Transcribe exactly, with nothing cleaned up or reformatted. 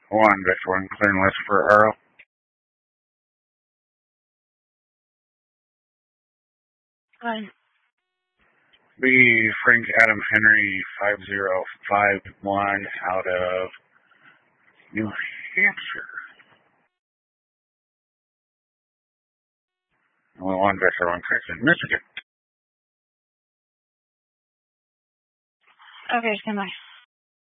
One Victor One clearing list for Earl. Hi. B Frank Adam Henry five zero five one out of New Hampshire. One Victor One Christian, Michigan. Okay, stand by.